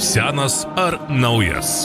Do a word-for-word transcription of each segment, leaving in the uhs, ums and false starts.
Senas ar naujas?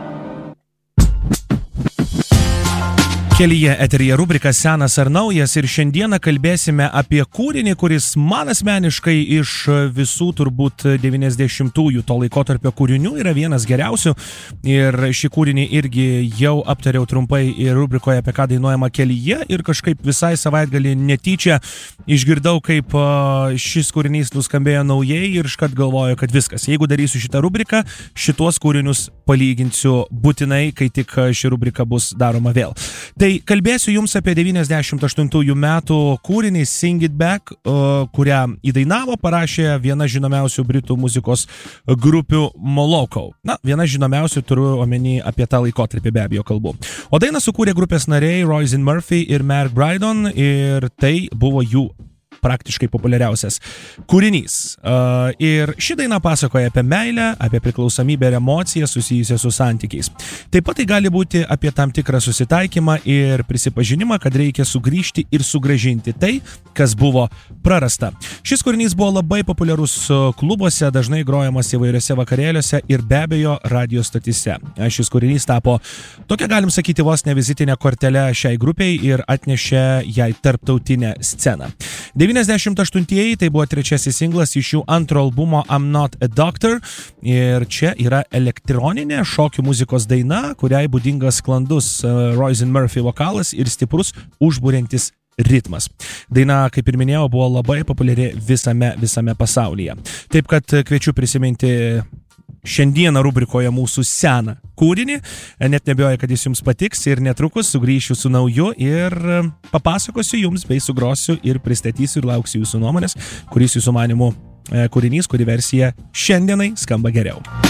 Kelyje eteryje rubrika Senas ar naujas ir šiandieną kalbėsime apie kūrinį, kuris man asmeniškai iš visų turbūt devyniasdešimtųjų to laikotarpio kūrinių yra vienas geriausių. Ir šį kūrinį irgi jau aptariau trumpai ir rubrikoje apie ką dainuojama kelyje ir kažkaip visai savaitgalį netyčia išgirdau, kaip šis kūrinys nuskambėjo naujai ir iškart galvoju, kad viskas. Jeigu darysiu šitą rubriką, šituos kūrinius palyginsiu būtinai, kai tik ši rubrika bus daroma vėl. Tai kalbėsiu jums apie devyniasdešimt aštuntųjų metų kūrinį Sing It Back, kurią įdainavo, parašė viena žinomiausių britų muzikos grupių Moloko. Na, viena žinomiausių, turiu omeny apie tą laikotarpį, be abejo kalbu. O dainą sukūrė grupės nariai Roisin Murphy ir Mark Brydon ir tai buvo jų praktiškai populiariausias kūrinys. Uh, ir ši daina pasakoja apie meilę, apie priklausomybę ir emociją susijusią su santykiais. Taip pat tai gali būti apie tam tikrą susitaikymą ir prisipažinimą, kad reikia sugrįžti ir sugrąžinti tai, kas buvo prarasta. Šis kūrinys buvo labai populiarus klubuose, dažnai grojamas įvairiose vakarėliuose ir be abejo radio stotyse. Šis kūrinys tapo tokia, galim sakyti, vos ne vizitinė kortelė šiai grupiai ir atnešė jai tarptautinę sceną. devyniasdešimt aštuntieji tai buvo trečiasis singlas iš jų antro albumo I'm Not a Doctor ir čia yra elektroninė šokių muzikos daina, kuriai būdingas sklandus Roisin Murphy vokalas ir stiprus užburiantis ritmas. Daina, kaip ir minėjau, buvo labai populiari visame, visame pasaulyje. Taip kad kviečiu prisiminti šiandieną rubrikoje mūsų seną kūrinį, net nebijoju, kad jis jums patiks ir netrukus sugrįšiu su nauju ir papasakosiu jums bei sugrosiu ir pristatysiu ir lauksiu jūsų nuomonės, kuris jūsų manimų kūrinys, kuri versija šiandienai skamba geriau.